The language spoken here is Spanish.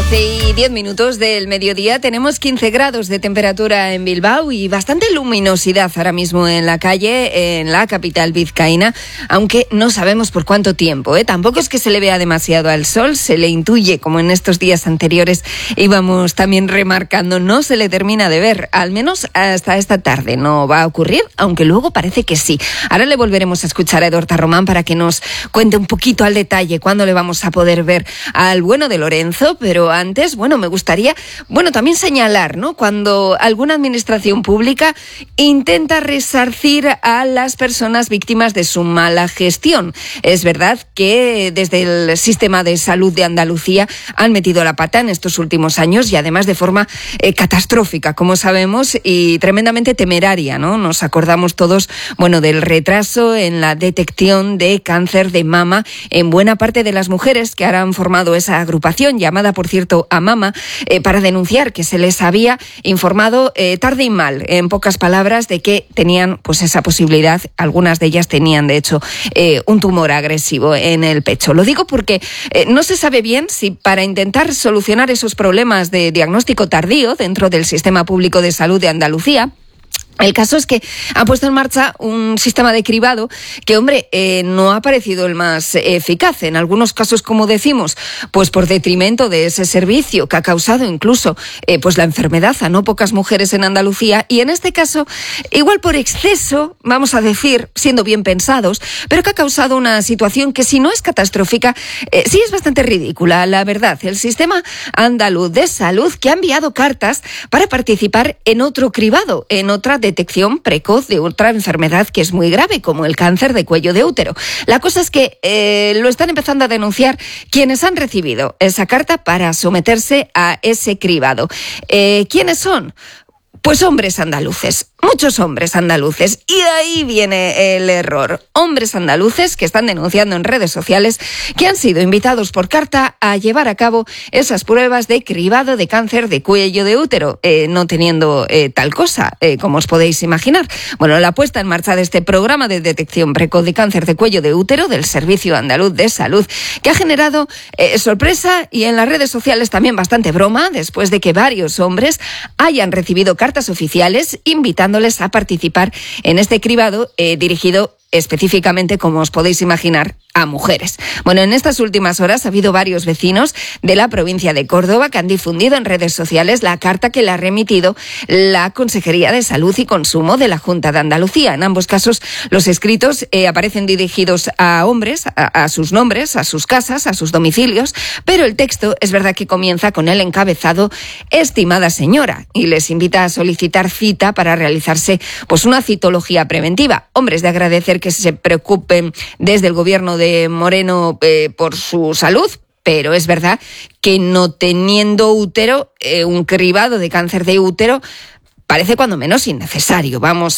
12:10 del mediodía, tenemos 15 grados de temperatura en Bilbao y bastante luminosidad ahora mismo en la calle, en la capital vizcaína, aunque no sabemos por cuánto tiempo, ¿eh? Tampoco es que se le vea demasiado al sol, se le intuye, como en estos días anteriores íbamos también remarcando, no se le termina de ver, al menos hasta esta tarde no va a ocurrir, aunque luego parece que sí. Ahora le volveremos a escuchar a Edorta Román para que nos cuente un poquito al detalle cuándo le vamos a poder ver al bueno de Lorenzo, pero antes, me gustaría, también señalar, ¿no? Cuando alguna administración pública intenta resarcir a las personas víctimas de su mala gestión. Es verdad que desde el sistema de salud de Andalucía han metido la pata en estos últimos años y además de forma catastrófica, como sabemos, y tremendamente temeraria, ¿no? Nos acordamos todos, del retraso en la detección de cáncer de mama en buena parte de las mujeres que ahora han formado esa agrupación, llamada, por cierto, AMAMA, para denunciar que se les había informado tarde y mal, en pocas palabras, de que tenían esa posibilidad. Algunas de ellas tenían, de hecho, un tumor agresivo en el pecho. Lo digo porque no se sabe bien si para intentar solucionar esos problemas de diagnóstico tardío dentro del sistema público de salud de Andalucía, el caso es que han puesto en marcha un sistema de cribado que, no ha parecido el más eficaz. En algunos casos, como decimos, pues por detrimento de ese servicio que ha causado incluso la enfermedad a no pocas mujeres en Andalucía. Y en este caso, igual por exceso, vamos a decir, siendo bien pensados, pero que ha causado una situación que, si no es catastrófica, sí es bastante ridícula, la verdad. El sistema andaluz de salud, que ha enviado cartas para participar en otro cribado, en otra detección precoz de otra enfermedad que es muy grave, como el cáncer de cuello de útero. La cosa es que lo están empezando a denunciar quienes han recibido esa carta para someterse a ese cribado. ¿Quiénes son? Pues hombres andaluces, muchos hombres andaluces. Y ahí viene el error. Hombres andaluces que están denunciando en redes sociales que han sido invitados por carta a llevar a cabo esas pruebas de cribado de cáncer de cuello de útero, no teniendo tal cosa, como os podéis imaginar. La puesta en marcha de este programa de detección precoz de cáncer de cuello de útero del Servicio Andaluz de Salud, que ha generado sorpresa y en las redes sociales también bastante broma, después de que varios hombres hayan recibido cartas oficiales invitándoles a participar en este cribado dirigido específicamente, como os podéis imaginar, a mujeres. En estas últimas horas ha habido varios vecinos de la provincia de Córdoba que han difundido en redes sociales la carta que le ha remitido la Consejería de Salud y Consumo de la Junta de Andalucía. En ambos casos, los escritos aparecen dirigidos a hombres, a sus nombres, a sus casas, a sus domicilios, pero el texto es verdad que comienza con el encabezado "Estimada señora", y les invita a solicitar cita para realizarse una citología preventiva. Hombre, es de agradecer que se preocupen desde el gobierno de Moreno por su salud, pero es verdad que no teniendo útero, un cribado de cáncer de útero parece cuando menos innecesario. Vamos